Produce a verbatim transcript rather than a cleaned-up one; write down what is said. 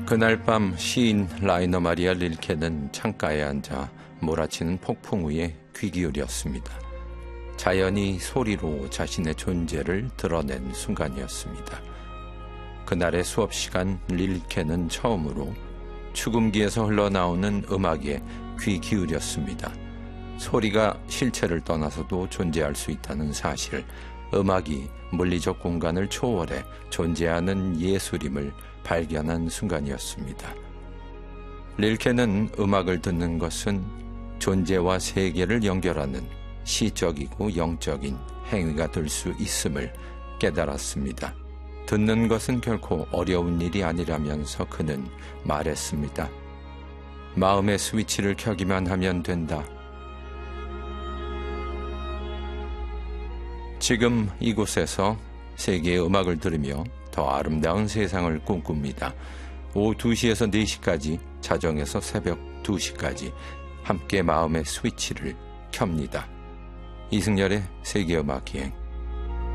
그날 밤 시인 라이너 마리아 릴케는 창가에 앉아 몰아치는 폭풍 위에 귀 기울였습니다. 자연이 소리로 자신의 존재를 드러낸 순간이었습니다. 그날의 수업 시간 릴케는 처음으로 축음기에서 흘러나오는 음악에 귀 기울였습니다. 소리가 실체를 떠나서도 존재할 수 있다는 사실, 음악이 물리적 공간을 초월해 존재하는 예술임을 발견한 순간이었습니다. 릴케는 음악을 듣는 것은 존재와 세계를 연결하는 시적이고 영적인 행위가 될 수 있음을 깨달았습니다. 듣는 것은 결코 어려운 일이 아니라면서 그는 말했습니다. 마음의 스위치를 켜기만 하면 된다. 지금 이곳에서 세계의 음악을 들으며 더 아름다운 세상을 꿈꿉니다. 오후 두 시에서 네 시까지, 자정에서 새벽 두 시까지 함께 마음의 스위치를 켭니다. 이승열의 세계음악여행.